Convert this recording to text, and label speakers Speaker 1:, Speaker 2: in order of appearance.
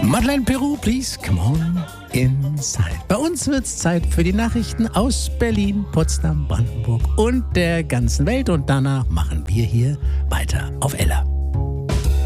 Speaker 1: Madeleine Peru, please come on inside. Bei uns wird's Zeit für die Nachrichten aus Berlin, Potsdam, Brandenburg und der ganzen Welt. Und danach machen wir hier weiter auf Ella.